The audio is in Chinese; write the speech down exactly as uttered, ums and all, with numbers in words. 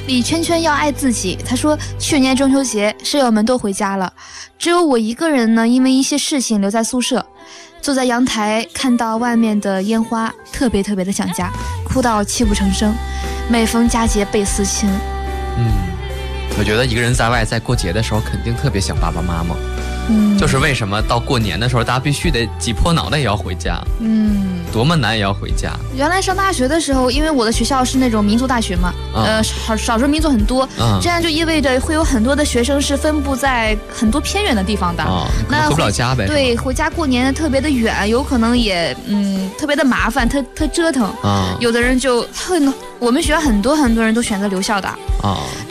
李圈圈要爱自己，他说去年中秋节舍友们都回家了，只有我一个人呢，因为一些事情留在宿舍，坐在阳台看到外面的烟花，特别特别的想家，哭到泣不成声。每逢佳节倍思亲。 嗯，我觉得一个人在外在过节的时候肯定特别想爸爸妈妈。 嗯， 就是为什么到过年的时候大家必须得挤破脑袋也要回家。 嗯， 多么难也要回家。 原来上大学的时候，因为我的学校是那种民族大学嘛，嗯、呃少少数民族很多、嗯、这样就意味着会有很多的学生是分布在很多偏远的地方的、 哦、那回不了家呗。 对，回家过年特别的远，有可能也嗯特别的麻烦，特特折腾、嗯、有的人就很我们学校很多很多人都选择留校的啊。